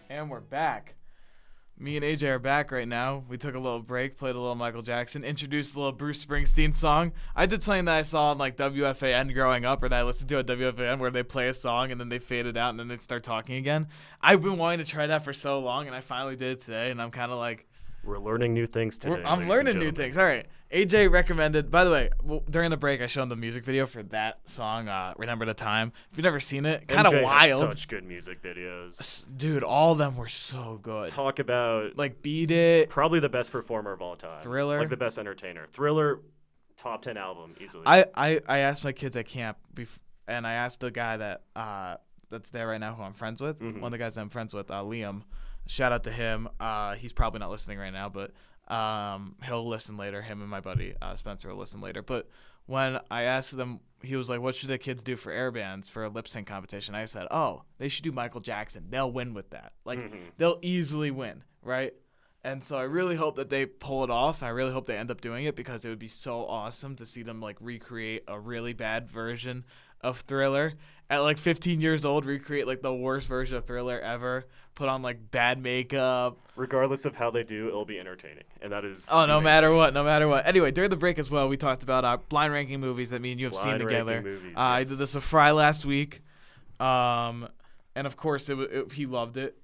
And we're back. Me and AJ are back right now. We took a little break, played a little Michael Jackson, introduced a little Bruce Springsteen song. I did something that I saw on like WFAN growing up, or that I listened to at WFAN, where they play a song and then they fade it out and then they start talking again. I've been wanting to try that for so long, and I finally did it today, and I'm kind of like, we're learning new things today. I'm learning new things. All right. AJ recommended, by the way, during the break, I showed him the music video for that song, Remember the Time. If you've never seen it, kind of wild. Has such good music videos. Dude, all of them were so good. Talk about, like, Beat It. Probably the best performer of all time. Thriller. Like, the best entertainer. Thriller, top 10 album, easily. I asked my kids at camp, and I asked the guy that's there right now who I'm friends with, one of the guys that I'm friends with, Liam. Shout out to him. He's probably not listening right now, but he'll listen later. Him and my buddy Spencer will listen later. But when I asked them, he was like, what should the kids do for air bands for a lip sync competition? I said, they should do Michael Jackson. They'll win with that. Like, they'll easily win, right? And so I really hope that they pull it off. I really hope they end up doing it, because it would be so awesome to see them like recreate a really bad version of Thriller at like 15 years old, recreate like the worst version of Thriller ever, put on like bad makeup. Regardless of how they do, it'll be entertaining, and that is. No matter what. Anyway, during the break as well, we talked about blind ranking movies that me and you have seen together. Movies, yes. I did this with Fry last week, and of course he loved it.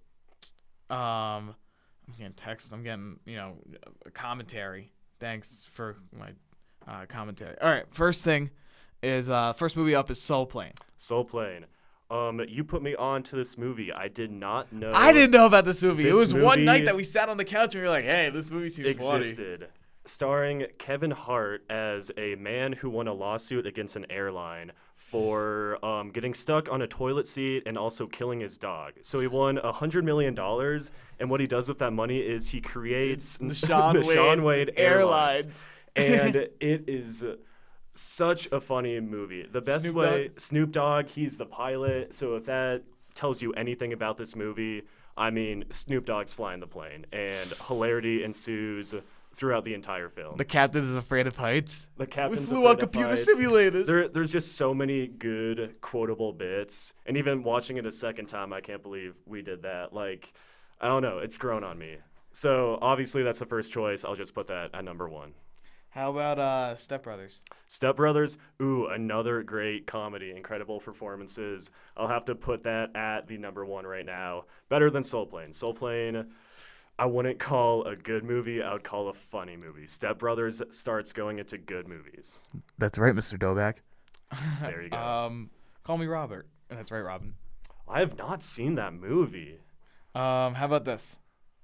I'm getting texts. I'm getting a commentary. Thanks for my commentary. All right, first thing is first movie up is Soul Plane. Soul Plane. You put me on to this movie. I did not know. I didn't know about this movie. It was one night that we sat on the couch and we were like, hey, this movie seems existed. funny. Starring Kevin Hart as a man who won a lawsuit against an airline for getting stuck on a toilet seat and also killing his dog. So he won $100 million, and what he does with that money is he creates the Shaun Wade Airlines. And it is such a funny movie. The best Snoop Dogg, he's the pilot. So if that tells you anything about this movie, I mean, Snoop Dogg's flying the plane, and hilarity ensues throughout the entire film. The captain is afraid of heights. The captain's we flew on computer simulators. There's just so many good quotable bits, and even watching it a second time, I can't believe we did that. Like, I don't know, it's grown on me. So obviously that's the first choice. I'll just put that at number one. How about Step Brothers? Step Brothers, another great comedy, incredible performances. I'll have to put that at the number one right now. Better than Soul Plane. Soul Plane, I wouldn't call a good movie. I would call a funny movie. Step Brothers starts going into good movies. That's right, Mr. Doback. There you go. Call Me Robert. That's right, Robin. I have not seen that movie. How about this?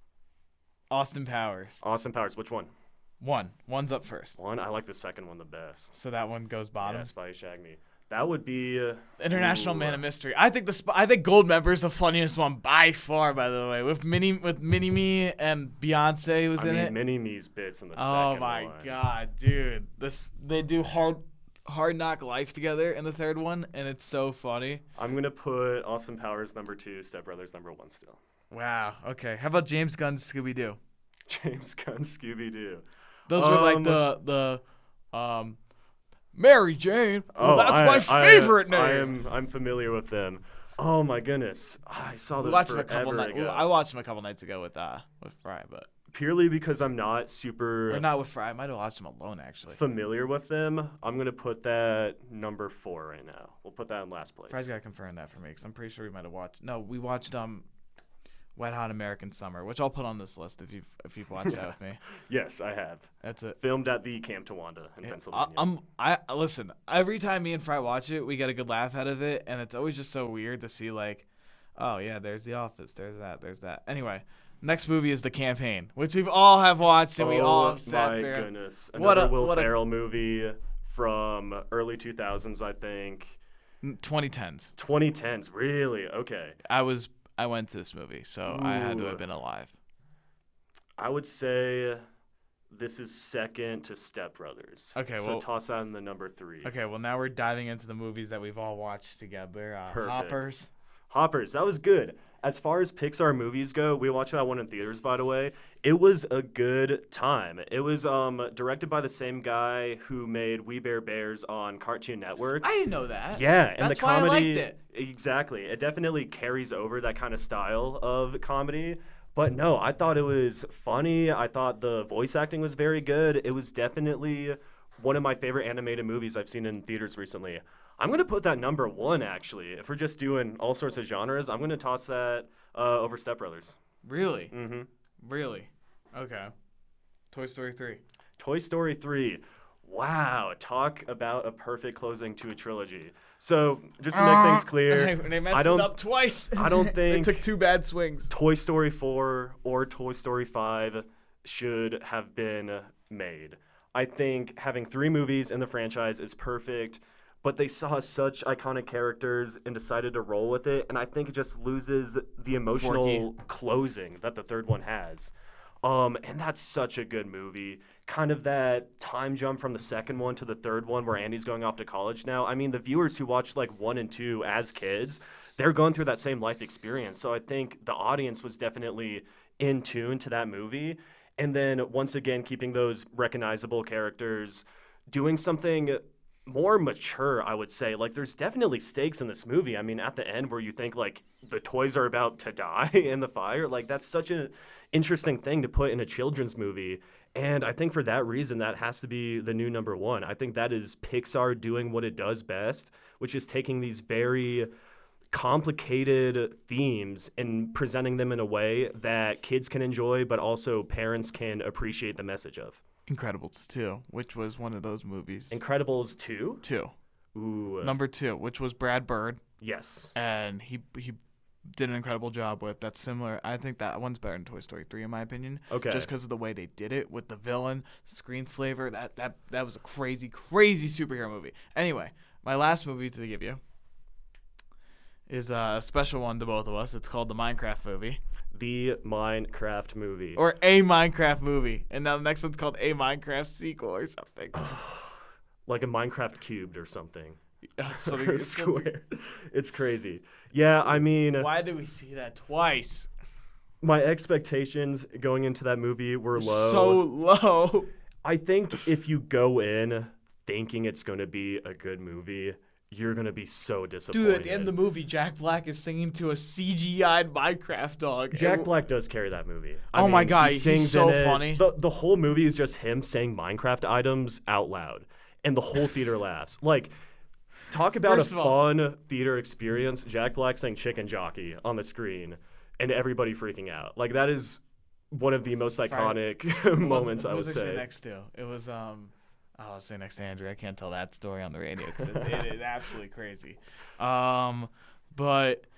Austin Powers. Austin Powers, which one? One's up first. One? I like the second one the best. So that one goes bottom? Yeah, Spy Shag Me. That would be International Man of Mystery. I think Goldmember is the funniest one by far. By the way, with Mini-Me and Beyonce was in it. Mini-Me's bits in the second Oh one. my god, dude! They do Hard Knock Life together in the third one, and it's so funny. I'm gonna put Austin Powers number 2, Step Brothers number 1 still. Wow. Okay. How about James Gunn's Scooby Doo? James Gunn's Scooby Doo. Those were like the Mary Jane. Well, that's my favorite name. I'm familiar with them. Oh my goodness, I saw those forever ago. I watched them a couple nights ago with Fry, but purely because I'm not super. Or not with Fry. I might have watched them alone actually. Familiar with them. I'm gonna put that number 4 right now. We'll put that in last place. Fry's gotta confirm that for me, because I'm pretty sure we might have watched. No, we watched Wet Hot American Summer, which I'll put on this list if you've watched that with me. Yes, I have. That's it. Filmed at the Camp Tawanda in Pennsylvania. Listen. Every time me and Fry watch it, we get a good laugh out of it, and it's always just so weird to see like, oh yeah, there's The Office, there's that. Anyway, next movie is The Campaign, which we all have watched and we all have sat there. Oh my goodness! Another Will Ferrell movie from early 2000s, I think. 2010s. 2010s, really? Okay. I went to this movie, so I had to have been alive. I would say this is second to Step Brothers. Okay, so toss that in the number 3. Okay, well now we're diving into the movies that we've all watched together. Perfect. Hoppers. Hoppers, that was good. As far as Pixar movies go, we watched that one in theaters, by the way. It was a good time. It was directed by the same guy who made We Bare Bears on Cartoon Network. I didn't know that. Yeah, and That's the comedy. why I liked it. Exactly. It definitely carries over that kind of style of comedy. But no, I thought it was funny. I thought the voice acting was very good. It was definitely one of my favorite animated movies I've seen in theaters recently. I'm going to put that number 1, actually. If we're just doing all sorts of genres, I'm going to toss that over Step Brothers. Really? Mm-hmm. Really? Okay. Toy Story 3. Toy Story 3. Wow. Talk about a perfect closing to a trilogy. So, just to make things clear, They messed it up twice. I don't think they took 2 bad swings. Toy Story 4 or Toy Story 5 should have been made. I think having 3 movies in the franchise is perfect. But they saw such iconic characters and decided to roll with it. And I think it just loses the emotional closing that the third one has. And that's such a good movie. Kind of that time jump from the second one to the third one where Andy's going off to college now. I mean, the viewers who watched like 1 and 2 as kids, they're going through that same life experience. So I think the audience was definitely in tune to that movie. And then once again, keeping those recognizable characters, doing something more mature, I would say. Like, there's definitely stakes in this movie. I mean, at the end where you think, like, the toys are about to die in the fire, like, that's such an interesting thing to put in a children's movie. And I think for that reason, that has to be the new number 1. I think that is Pixar doing what it does best, which is taking these very complicated themes and presenting them in a way that kids can enjoy, but also parents can appreciate the message of. Incredibles 2, which was one of those movies. Incredibles 2? 2. Ooh. Number 2, which was Brad Bird. Yes. And he did an incredible job with. That's similar. I think that one's better than Toy Story 3 in my opinion. Okay. Just because of the way they did it with the villain, Screenslaver. That was a crazy, crazy superhero movie. Anyway, my last movie to give you is a special one to both of us. It's called the Minecraft movie. The Minecraft movie. Or a Minecraft movie. And now the next one's called a Minecraft sequel or something. Like a Minecraft cubed or something. Something square. It's crazy. Yeah, I mean, why did we see that twice? My expectations going into that movie were low. So low. I think if you go in thinking it's going to be a good movie, you're going to be so disappointed. Dude, at the end of the movie, Jack Black is singing to a CGI'd Minecraft dog. Jack Black does carry that movie. I Oh mean, my God, he sings he's so in it. funny. The whole movie is just him saying Minecraft items out loud, and the whole theater laughs. Like, talk about First a of all- fun theater experience. Jack Black saying Chicken Jockey on the screen, and everybody freaking out. Like, that is one of the most iconic moments, I would Who was say. next to? It was I'll say next to Andrew. I can't tell that story on the radio because it is absolutely crazy. But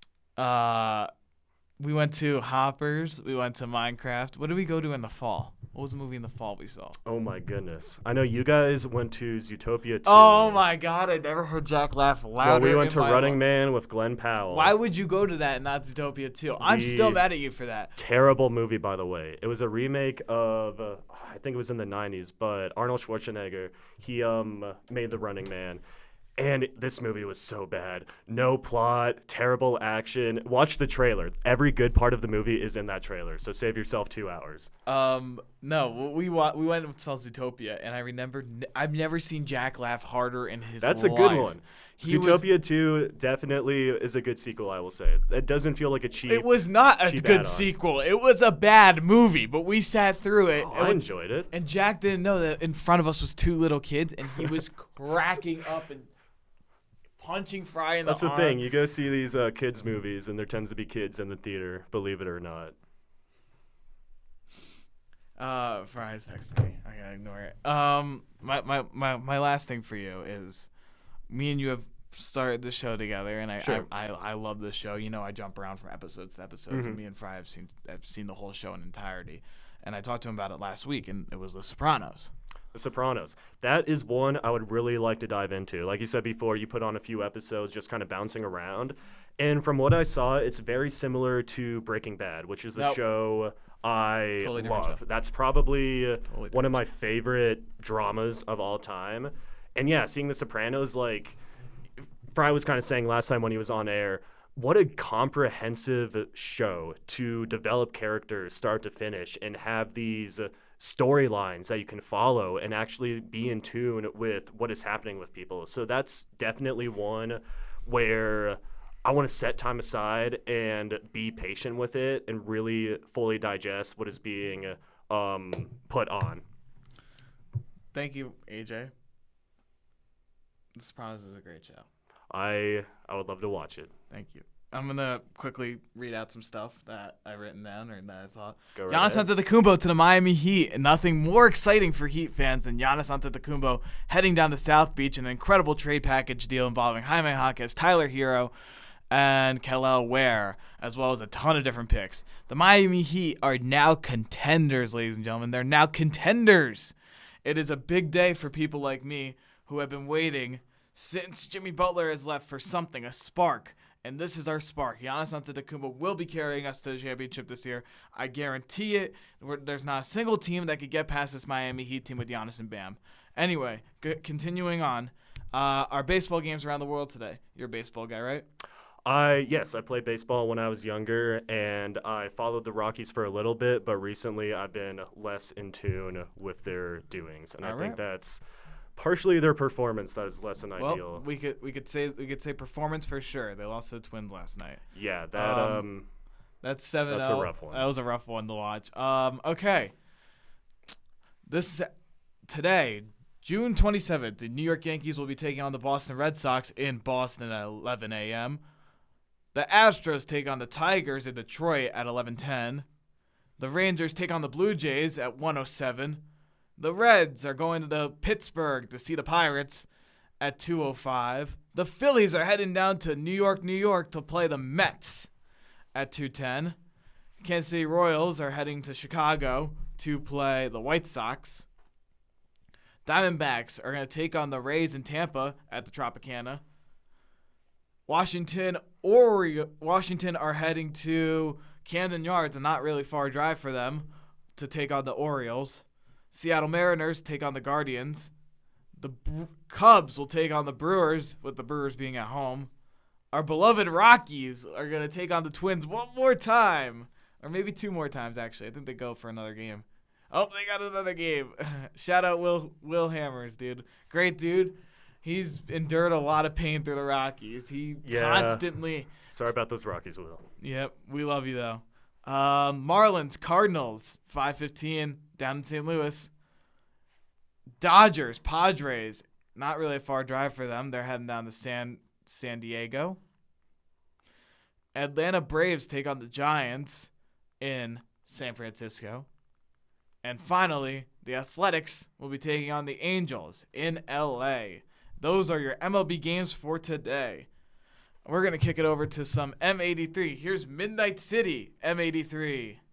we went to Hoppers. We went to Minecraft. What did we go to in the fall? What was the movie in the fall we saw? Oh my goodness! I know you guys went to Zootopia 2. Oh my God! I never heard Jack laugh louder. Well, we went in to my Running life. Man with Glenn Powell. Why would you go to that and not Zootopia 2? I'm still mad at you for that. Terrible movie, by the way. It was a remake of, I think it was in the 90s, but Arnold Schwarzenegger, he made The Running Man. And this movie was so bad. No plot, terrible action. Watch the trailer. Every good part of the movie is in that trailer, so save yourself 2 hours. No, we went and saw Zootopia, and I remember I've never seen Jack laugh harder in his life. That's a good one. He Zootopia 2 definitely is a good sequel, I will say. It doesn't feel like a cheap. It was not a cheap good add-on. sequel. It was a bad movie, but we sat through it. Oh, I enjoyed it. And Jack didn't know that in front of us was 2 little kids, and he was cracking up and punching Fry in That's the the arm. thing. You go see these kids movies, and there tends to be kids in the theater, believe it or not. Fry's texting me. I gotta ignore it. My last thing for you is, me and you have started the show together, and Sure. I love this show. You know, I jump around from episodes to episodes, Mhm. and me and Fry have seen the whole show in entirety. And I talked to him about it last week, and it was The Sopranos. The Sopranos. That is one I would really like to dive into. Like you said before, you put on a few episodes just kind of bouncing around. And from what I saw, it's very similar to Breaking Bad, which is a Nope. show I Totally different love. show. That's probably Totally one of my favorite dramas of all time. And yeah, seeing The Sopranos, like Fry was kind of saying last time when he was on air, what a comprehensive show to develop characters start to finish and have these storylines that you can follow and actually be in tune with what is happening with people. So that's definitely one where I want to set time aside and be patient with it and really fully digest what is being put on. Thank you, AJ. The Sopranos is a great show. I would love to watch it. Thank you. I'm going to quickly read out some stuff that I've written down or that I thought. Go right Giannis ahead. Antetokounmpo to the Miami Heat. And nothing more exciting for Heat fans than Giannis Antetokounmpo heading down to South Beach in an incredible trade package deal involving Jaime Jaquez, Tyler Hero, and Kel'el Ware, as well as a ton of different picks. The Miami Heat are now contenders, ladies and gentlemen. They're now contenders. It is a big day for people like me who have been waiting since Jimmy Butler has left for something, a spark. And this is our spark. Giannis Antetokounmpo will be carrying us to the championship this year. I guarantee it. There's not a single team that could get past this Miami Heat team with Giannis and Bam. Anyway, continuing on. Our baseball games around the world today. You're a baseball guy, right? Yes, I played baseball when I was younger, and I followed the Rockies for a little bit, but recently I've been less in tune with their doings, and I think that's partially their performance that is less than ideal. We could say performance for sure. They lost to the Twins last night. Yeah, that's 7-0. That's a rough one. That was a rough one to watch. Okay. This is today, June 27th. The New York Yankees will be taking on the Boston Red Sox in Boston at 11 a.m. The Astros take on the Tigers in Detroit at 11:10. The Rangers take on the Blue Jays at 1:07. The Reds are going to Pittsburgh to see the Pirates at 2:05. The Phillies are heading down to New York to play the Mets at 2:10. Kansas City Royals are heading to Chicago to play the White Sox. Diamondbacks are going to take on the Rays in Tampa at the Tropicana. Washington are heading to Camden Yards, a not really far drive for them, to take on the Orioles. Seattle Mariners take on the Guardians. The Cubs will take on the Brewers, with the Brewers being at home. Our beloved Rockies are going to take on the Twins one more time. Or maybe two more times, actually. I think they go for another game. Oh, they got another game. Shout out Will Hammers, dude. Great dude. He's endured a lot of pain through the Rockies. He constantly... Sorry about those Rockies, Will. Yep, we love you, though. Marlins, Cardinals, 5:15 down in St. Louis. Dodgers, Padres, not really a far drive for them. They're heading down to San Diego. Atlanta Braves take on the Giants in San Francisco. And finally, the Athletics will be taking on the Angels in L.A. Those are your MLB games for today. We're going to kick it over to some M83. Here's Midnight City, M83.